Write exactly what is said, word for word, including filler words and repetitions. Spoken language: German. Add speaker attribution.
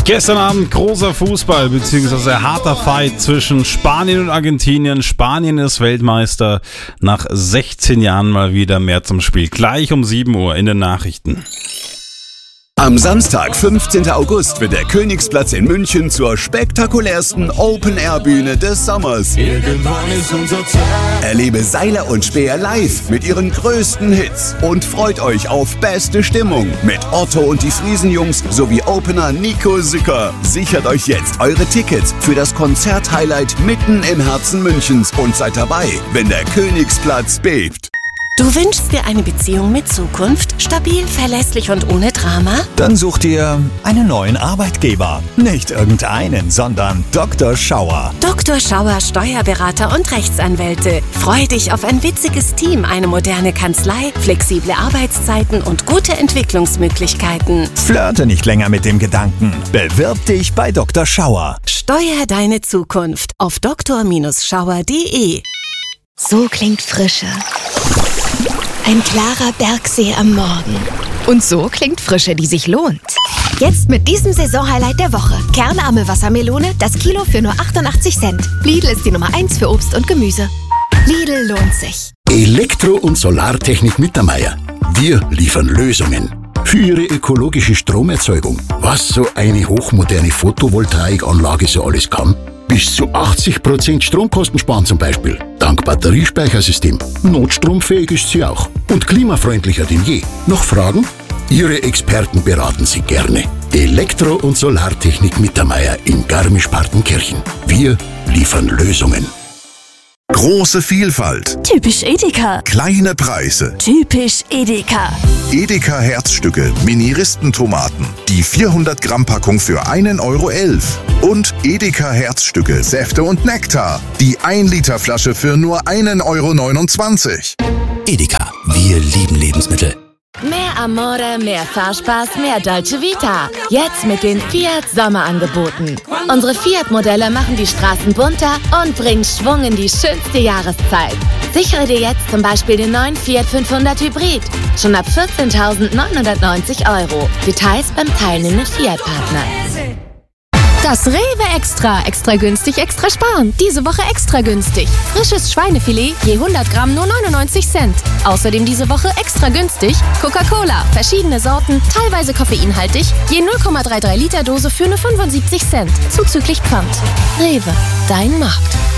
Speaker 1: Gestern Abend großer Fußball bzw. harter Fight zwischen Spanien und Argentinien. Spanien ist Weltmeister, nach sechzehn Jahren mal wieder. Mehr zum Spiel gleich um sieben Uhr in den Nachrichten.
Speaker 2: Am Samstag, fünfzehnten August, wird der Königsplatz in München zur spektakulärsten Open-Air-Bühne des Sommers.
Speaker 3: Irgendwann ist unser Zeit.
Speaker 2: Erlebe Seiler und Speer live mit ihren größten Hits und freut euch auf beste Stimmung mit Otto und die Friesenjungs sowie Opener Nico Sücker. Sichert euch jetzt eure Tickets für das Konzert-Highlight mitten im Herzen Münchens und seid dabei, wenn der Königsplatz bebt.
Speaker 4: Du wünschst dir eine Beziehung mit Zukunft? Stabil, verlässlich und ohne Drama?
Speaker 5: Dann such dir einen neuen Arbeitgeber. Nicht irgendeinen, sondern Doktor Schauer.
Speaker 4: Doktor Schauer, Steuerberater und Rechtsanwälte. Freu dich auf ein witziges Team, eine moderne Kanzlei, flexible Arbeitszeiten und gute Entwicklungsmöglichkeiten.
Speaker 5: Flirte nicht länger mit dem Gedanken. Bewirb dich bei Doktor Schauer.
Speaker 4: Steuer deine Zukunft auf doktor Schauer punkt de.
Speaker 6: So klingt Frische. Ein klarer Bergsee am Morgen. Und so klingt Frische, die sich lohnt. Jetzt mit diesem Saisonhighlight der Woche. Kernarme Wassermelone, das Kilo für nur achtundachtzig Cent. Lidl ist die Nummer eins für Obst und Gemüse. Lidl lohnt sich.
Speaker 7: Elektro- und Solartechnik Mittermeier. Wir liefern Lösungen für Ihre ökologische Stromerzeugung. Was so eine hochmoderne Photovoltaikanlage so alles kann? Bis zu achtzig Prozent Stromkosten sparen zum Beispiel. Dank Batteriespeichersystem. Notstromfähig ist sie auch. Und klimafreundlicher denn je. Noch Fragen? Ihre Experten beraten Sie gerne. Elektro- und Solartechnik Mittermeier in Garmisch-Partenkirchen. Wir liefern Lösungen.
Speaker 8: Große Vielfalt.
Speaker 6: Typisch Edeka.
Speaker 8: Kleine Preise.
Speaker 6: Typisch Edeka.
Speaker 8: Edeka Herzstücke, Mini-Ristentomaten. Die vierhundert Gramm Packung für einen Euro elf. Und Edeka Herzstücke, Säfte und Nektar. Die ein Liter Flasche für nur einen Euro neunundzwanzig.
Speaker 9: Edeka, wir lieben Lebensmittel.
Speaker 10: Mehr Amore, mehr Fahrspaß, mehr Dolce Vita. Jetzt mit den Fiat Sommerangeboten. Unsere Fiat-Modelle machen die Straßen bunter und bringen Schwung in die schönste Jahreszeit. Sichere dir jetzt zum Beispiel den neuen Fiat fünfhundert Hybrid. Schon ab vierzehntausendneunhundertneunzig Euro. Details beim teilnehmenden Fiat-Partner.
Speaker 11: Das Rewe Extra. Extra günstig, extra sparen. Diese Woche extra günstig. Frisches Schweinefilet, je hundert Gramm nur neunundneunzig Cent. Außerdem diese Woche extra günstig Coca-Cola. Verschiedene Sorten, teilweise koffeinhaltig. Je null Komma dreiunddreißig Liter Dose für nur fünfundsiebzig Cent. Zuzüglich Pfand. Rewe, dein Markt.